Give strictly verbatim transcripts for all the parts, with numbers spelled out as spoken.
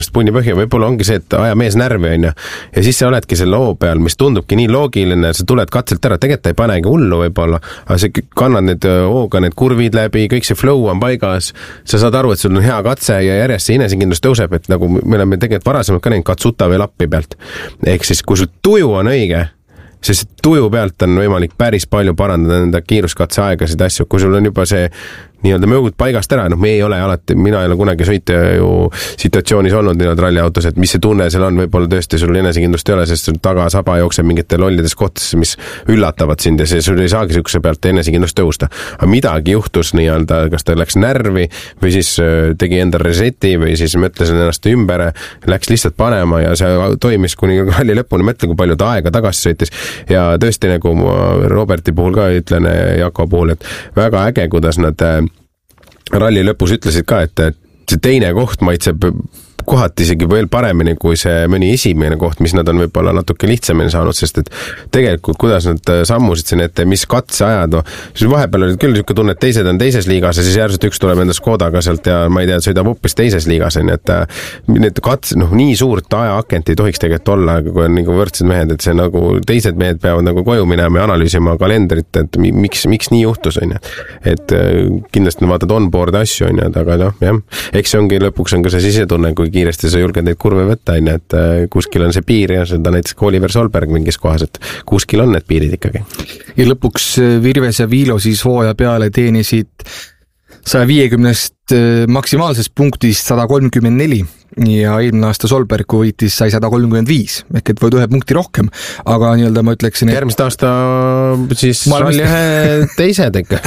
punni põhja, võib-olla ongi see, et aja mees närvi on ja, ja siis sa oledki selle loo peal, mis tundubki nii loogiline, sa tuled katselt ära, tegelikult ei panegi hullu võib-olla, aga sa kannad need hooga, need kurvid läbi, kõik see flow on paigas, sa saad aru, et sul on hea katse ja järjest see inesekindlus tõuseb, et nagu me oleme tegelikult varasemalt ka näinud katsuta veel appi pealt. Ehk siis, kui sul tuju on õige, sest tuju pealt on võimalik päris palju parandada nende kiiruskatse aegasid asju, kui sul on juba see nii-öelda mõõgud paigast ära, noh me ei ole alati, mina ei ole kunagi sõita ju situatsioonis olnud nii-öelda ralliautos, et mis see tunne seal on, võib-olla tõesti sul enesekindlust ei ole, sest sul taga saba jookseb mingite lollides kohtades, mis üllatavad sind ja see sul ei saagi sihukese pealt enesekindlust tõusta. Aga midagi juhtus nii-öelda, kas ta läks närvi või siis tegi enda reseti või siis mõtles ennast ümber, läks lihtsalt panema ja see toimis kuni ralli lõpuni, mõtle, kui palju ta aega tagasi sõitis ja tõesti nagu Roberti puhul ka ütlen Jako puhul, et väga äge, kuidas nad ralli lõpus ütlesid ka, et see teine koht maitseb kohati isegi veel paremini kui see mõni esimene koht, mis nad on võib-olla natuke lihtsamini saanud, sest et tegelikult kuidas nad sammusid siin ette, mis katse ajad, no, siis vahepeal olid küll niisugune tunne, et teised on teises liigas ja siis järsult üks tuleb enda Škodaga sealt ja ma ei tea, sõidab hoopis teises liigas, et need katse, noh, nii suurt ajaakent ei tohiks tegelikult olla, kui on nagu võrdsed mehed, et see nagu teised mehed peavad nagu koju minema ja analüüsima kalendrit, et miks, miks nii juhtus, on ju. Et kindlasti vaatad on-board asju, on ju, aga noh, jah, eks see ongi lõpuks on ka see sisetunne, kui kiiresti sa julged neid kurve võtta, on, et kuskil on see piir ja seda näiteks Oliver Solberg mingis kohas, et kuskil on need piirid ikkagi. Ja lõpuks Virves ja Viilo siis hooaja peale teenisid saja viiekümnest maksimaalsest punktist sada kolmkümmend neli ja eelmine aasta Solberg võitis sai sada kolmkümmend viis, ehk et võid ühe punkti rohkem, aga nii-öelda ma ütleksin, et järgmist aasta siis oli ühe teised ikka.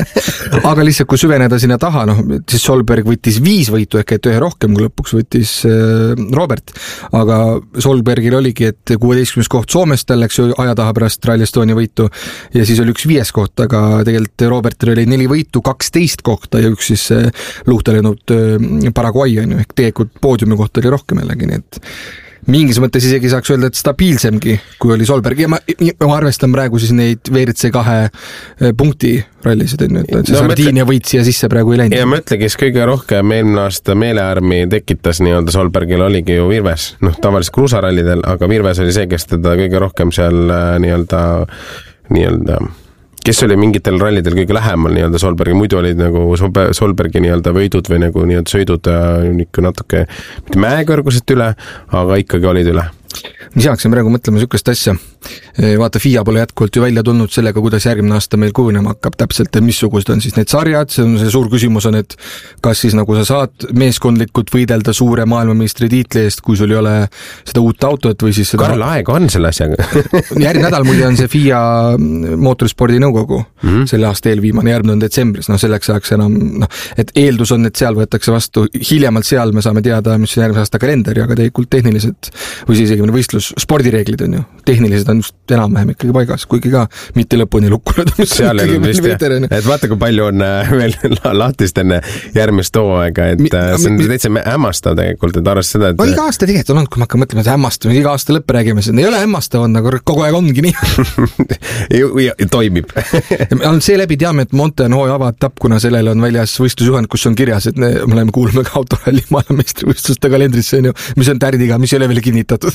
Aga lihtsalt kui süveneda sinna taha, noh, siis Solberg võttis viis võitu, ehk et ühe rohkem, kui lõpuks võttis Robert, aga Solbergil oligi, et kuueteistkümnes koht Soomest, tal läks ju aja taha pärast Rally Estonia võitu ja siis oli üks viies koht, aga tegelikult Robertil oli neli võitu, kaksteist kohta ja üks siis luhta lennud Paraguay on ju, ehk tegelikult poodiumi kohta oli rohkem jällegi, nii et mingis mõttes isegi saaks öelda, et stabiilsemgi, kui oli Solberg ja ma, ma arvestan praegu siis neid V R C kahe punkti rallisid, et see no, Sardiinia mõtle... võit siia sisse praegu ei läinud. Ja mõtle, kes kõige rohkem eelmine aasta meelearmi tekitas nii-öelda Solbergil oligi ju Virves, noh tavaliselt kruusarallidel, aga Virves oli see, kes teda kõige rohkem seal nii-öelda nii-öelda kes oli mingitel rallidel kõige lähemal nii-öelda Solbergi, muidu olid nagu Solbergi nii-öelda võidud või nagu nii-öelda sõidud natuke mitte mäekõrguselt üle, aga ikkagi olid üle. Mis hakkasin praegu mõtlema sükest asja. Vaata, F I A pole jätkuvalt ju välja tulnud sellega, kuidas järgmine aasta meil kujunema hakkab täpselt, et missugused on siis need sarjad, see on see suur küsimus on, et kas siis nagu sa saad meeskondlikult võidelda suure maailmameistri tiitli eest, kui sul ei ole seda uut autot või siis seda... Karl aega on selle asjaga. Järgmine nädal muide on see F I A mootorispordi nõukogu, mm-hmm. selle aasta eelviimane, järgmine on detsembris, no selleks ajaks enam, noh, et eeldus on, et seal võetakse vastu, hiljemalt seal me saame teada, mis on järgmise aasta kalender, aga tegelikult tehnilised või siis võistlus, spordireeglid on ju, tehnilised on just enam-vähem ikkagi paigas, kuigi ka mitte lõpuni lukkunud. Seal on vist jah, et vaata, kui palju on veel lahtist enne järgmist hooaega, et mi, see on täitsa hämmastav tegelikult, et arvast seda, et... No iga aasta tegelikult on olnud, kui ma hakkan mõtlema, et hämmastav, iga aasta lõppe räägime, see ei ole hämmastav on, aga kogu aeg ongi nii. ja, ja toimib. Seeläbi teame, et Monte on hooaja avatapp, kuna sellel on väljas võistlusjuhend, kus on kirjas, et me oleme kuulme ka autoralli maailmeistrivõistluste kalendrisse, mis on tärdiga, mis ei ole veel kinnitatud.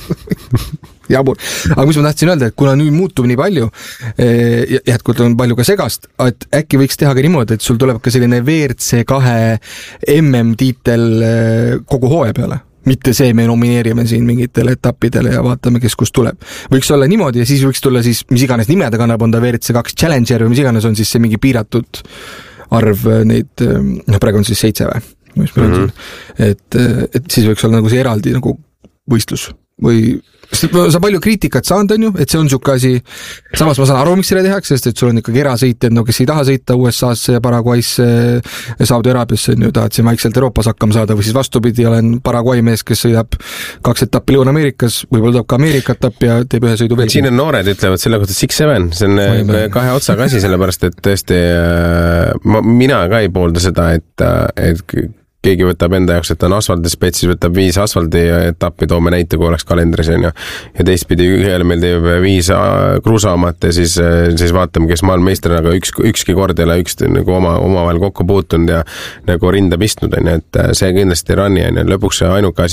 Jabur. Aga mis ma tahtsin öelda, et kuna nüüd muutub nii palju, jätkuvalt on palju ka segast, et äkki võiks teha ka niimoodi, et sul tuleb ka selline V R C kahe M M-tiitel kogu hooaja peale. Mitte see, me nomineerime siin mingitele etappidele ja vaatame, kes kust tuleb. Võiks olla niimoodi ja siis võiks tulla siis, mis iganes nimede kannab, on ta V R C kaks Challenger või mis iganes on siis see mingi piiratud arv neid, no praegu on siis seitse või? Mis meil on siin? Et, et siis võiks olla nagu see eraldi nagu võistlus või sa palju kriitikat saanud on ju, et see on siuke asi, samas ma saan aru, miks selle tehakse, sest et sul on ikkagi erasõitjad, no kes ei taha sõita U S A-sse ja Paraguaysse Saudi Araabiasse, on ju, tahad siin vaikselt Euroopas hakkama saada või siis vastupidi, olen Paraguay mees, kes sõidab kaks etappi Lõuna-Ameerikas, võib-olla tuleb ka Ameerika etapp ja teeb ühe sõidu veel. Siin on noored ütlevad selle kohta six seven, see on kahe otsaga asi, sellepärast et tõesti ma, mina ka ei poolda seda, et, et keegi võtab enda jaoks, et on asfaldispets, siis võtab viis asfaldi etappi, toome näite, kui oleks kalendris on ju. Ja teistpidi ühele meil teeb viis kruusaamat ja siis, siis vaatame, kes maailmameister, aga üks, ükski kord ei ole üks nagu oma, oma vahel kokku puutunud ja nagu rinda pistnud on ju, et see kindlasti run'i on ju, lõpuks see ainuke asi